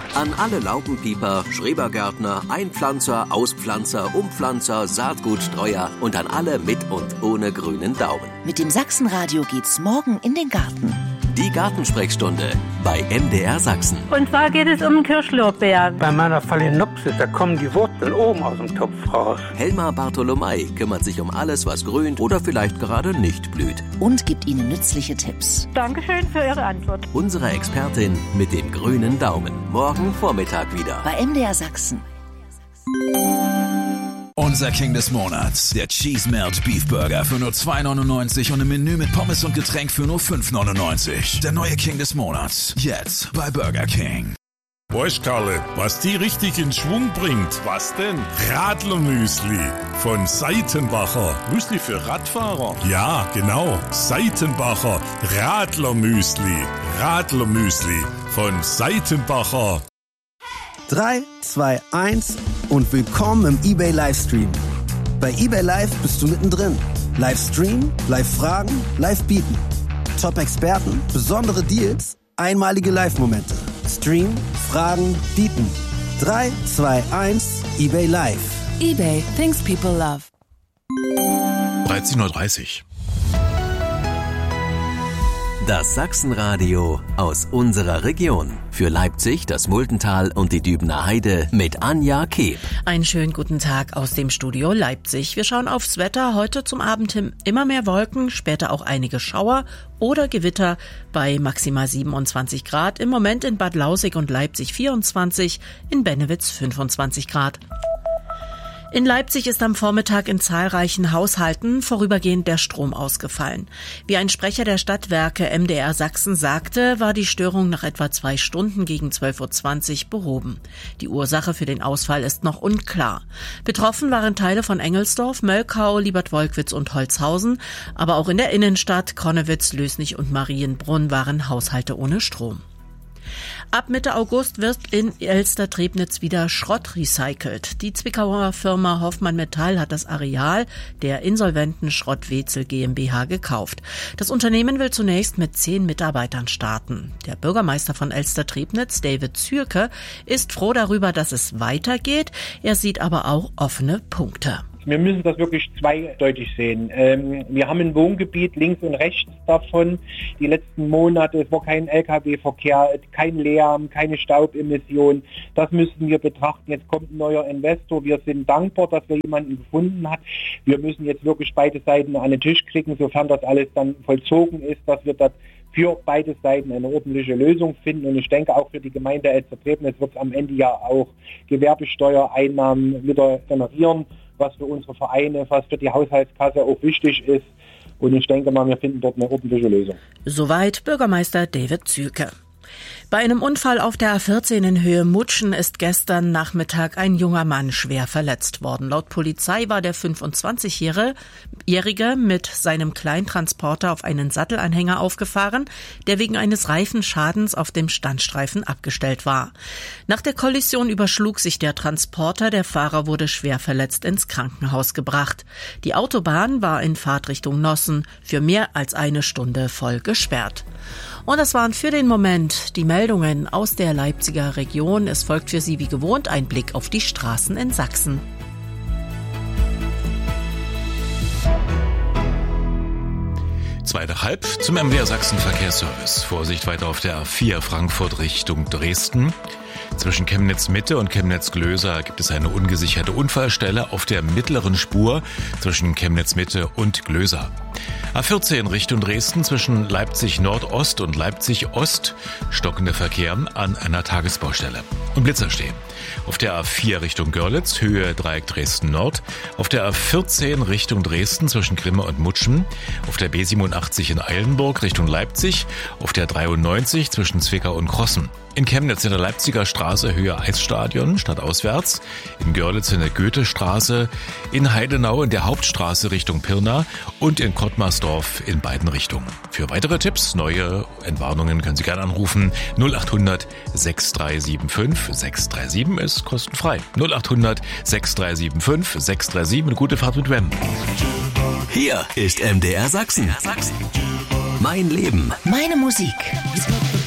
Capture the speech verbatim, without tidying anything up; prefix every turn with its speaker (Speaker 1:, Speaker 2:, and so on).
Speaker 1: An alle Laubenpieper, Schrebergärtner, Einpflanzer, Auspflanzer, Umpflanzer, Saatgutstreuer und an alle mit und ohne grünen Daumen.
Speaker 2: Mit dem Sachsenradio geht's morgen in den Garten.
Speaker 1: Die Gartensprechstunde bei M D R Sachsen.
Speaker 3: Und zwar geht es um Kirschlorbeer.
Speaker 4: Bei meiner Phalaenopsis, da kommen die Wurzeln oben aus dem Topf raus.
Speaker 1: Helma Bartholomei kümmert sich um alles, was grünt oder vielleicht gerade nicht blüht.
Speaker 2: Und gibt Ihnen nützliche Tipps.
Speaker 3: Dankeschön für Ihre Antwort.
Speaker 1: Unsere Expertin mit dem grünen Daumen. Morgen Vormittag wieder.
Speaker 2: Bei M D R Sachsen.
Speaker 5: Unser King des Monats, der Cheese Melt Beef Burger für nur zwei neunundneunzig und ein Menü mit Pommes und Getränk für nur fünf neunundneunzig. Der neue King des Monats, jetzt bei Burger King.
Speaker 6: Weißt Karle, was die richtig in Schwung bringt? Was denn? Radlermüsli von Seitenbacher. Müsli für Radfahrer? Ja, genau. Seitenbacher Radlermüsli. Radlermüsli von Seitenbacher.
Speaker 7: drei, zwei, eins und willkommen im eBay Livestream. Bei eBay Live bist du mittendrin. Livestream, Live-Fragen, Live-Bieten. Top-Experten, besondere Deals, einmalige Live-Momente. Stream, Fragen, Bieten. drei, zwei, eins, eBay Live.
Speaker 8: eBay, things people love.
Speaker 5: dreizehn Uhr dreißig.
Speaker 1: Das Sachsenradio aus unserer Region. Für Leipzig, das Muldental und die Dübener Heide mit Anja Keeb.
Speaker 9: Einen schönen guten Tag aus dem Studio Leipzig. Wir schauen aufs Wetter. Heute zum Abend hin immer mehr Wolken, später auch einige Schauer oder Gewitter bei maximal siebenundzwanzig Grad. Im Moment in Bad Lausick und Leipzig vierundzwanzig, in Bennewitz fünfundzwanzig Grad. In Leipzig ist am Vormittag in zahlreichen Haushalten vorübergehend der Strom ausgefallen. Wie ein Sprecher der Stadtwerke M D R Sachsen sagte, war die Störung nach etwa zwei Stunden gegen zwölf Uhr zwanzig behoben. Die Ursache für den Ausfall ist noch unklar. Betroffen waren Teile von Engelsdorf, Mölkau, Liebertwolkwitz und Holzhausen, aber auch in der Innenstadt Connewitz, Lösnich und Marienbrunn waren Haushalte ohne Strom. Ab Mitte August wird in Elster-Trebnitz wieder Schrott recycelt. Die Zwickauer Firma Hoffmann Metall hat das Areal der insolventen Schrott-Wetzel GmbH gekauft. Das Unternehmen will zunächst mit zehn Mitarbeitern starten. Der Bürgermeister von Elster-Trebnitz, David Zürke, ist froh darüber, dass es weitergeht. Er sieht aber auch offene Punkte.
Speaker 10: Wir müssen das wirklich zweideutig sehen. Ähm, wir haben ein Wohngebiet links und rechts davon. Die letzten Monate, es war kein L K W-Verkehr, kein Lärm, keine Staubemission. Das müssen wir betrachten. Jetzt kommt ein neuer Investor. Wir sind dankbar, dass wir jemanden gefunden haben. Wir müssen jetzt wirklich beide Seiten an den Tisch kriegen, sofern das alles dann vollzogen ist, dass wir das für beide Seiten eine ordentliche Lösung finden. Und ich denke auch für die Gemeinde Elster-Trebnitz wird es am Ende ja auch Gewerbesteuereinnahmen wieder generieren, was für unsere Vereine, was für die Haushaltskasse auch wichtig ist. Und ich denke mal, wir finden dort eine ordentliche Lösung.
Speaker 9: Soweit Bürgermeister David Zürke. Bei einem Unfall auf der A vierzehn in Höhe Mutschen ist gestern Nachmittag ein junger Mann schwer verletzt worden. Laut Polizei war der fünfundzwanzigjährige mit seinem Kleintransporter auf einen Sattelanhänger aufgefahren, der wegen eines Reifenschadens auf dem Standstreifen abgestellt war. Nach der Kollision überschlug sich der Transporter, der Fahrer wurde schwer verletzt ins Krankenhaus gebracht. Die Autobahn war in Fahrtrichtung Nossen für mehr als eine Stunde voll gesperrt. Und das waren für den Moment die Meldungen aus der Leipziger Region. Es folgt für Sie wie gewohnt ein Blick auf die Straßen in Sachsen.
Speaker 11: Zweite Halb zum M D R Sachsen Verkehrsservice. Vorsicht weiter auf der A vier Frankfurt Richtung Dresden. Zwischen Chemnitz-Mitte und Chemnitz-Glöser gibt es eine ungesicherte Unfallstelle auf der mittleren Spur zwischen Chemnitz-Mitte und Glöser. A vierzehn Richtung Dresden zwischen Leipzig-Nordost und Leipzig-Ost stockender Verkehr an einer Tagesbaustelle. Und Blitzer stehen. Auf der A vier Richtung Görlitz, Höhe Dreieck Dresden-Nord. Auf der A vierzehn Richtung Dresden zwischen Grimme und Mutschen. Auf der B siebenundachtzig in Eilenburg Richtung Leipzig. Auf der dreiundneunzig zwischen Zwickau und Krossen. In Chemnitz in der Leipziger Straße Höhe Eisstadion stadtauswärts. In Görlitz in der Goethestraße. In Heidenau in der Hauptstraße Richtung Pirna. Und in Kottmarsdorf in beiden Richtungen. Für weitere Tipps, neue Entwarnungen können Sie gerne anrufen. null acht hundert sechs drei sieben fünf sechs drei sieben ist kostenfrei. null acht hundert sechs drei sieben fünf sechs drei sieben. Eine gute Fahrt mit Wem.
Speaker 1: Hier ist M D R Sachsen. Mein Leben.
Speaker 2: Meine Musik.